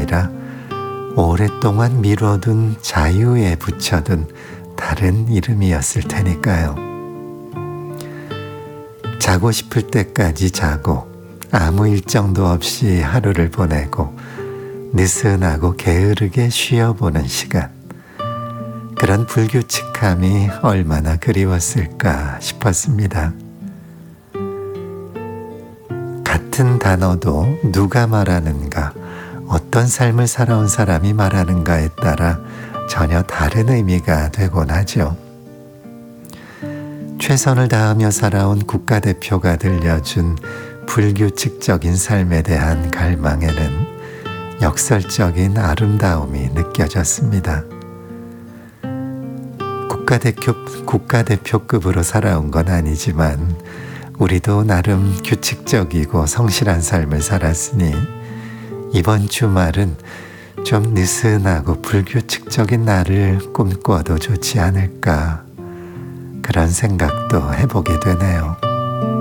아니라 오랫동안 미뤄둔 자유에 붙여둔 다른 이름이었을 테니까요. 자고 싶을 때까지 자고 아무 일정도 없이 하루를 보내고 느슨하고 게으르게 쉬어보는 시간, 그런 불규칙함이 얼마나 그리웠을까 싶었습니다. 같은 단어도 누가 말하는가, 어떤 삶을 살아온 사람이 말하는가에 따라 전혀 다른 의미가 되곤 하죠. 최선을 다하며 살아온 국가대표가 들려준 불규칙적인 삶에 대한 갈망에는 역설적인 아름다움이 느껴졌습니다. 국가대표급으로 살아온 건 아니지만 우리도 나름 규칙적이고 성실한 삶을 살았으니 이번 주말은 좀 느슨하고 불규칙적인 날을 꿈꿔도 좋지 않을까, 그런 생각도 해보게 되네요.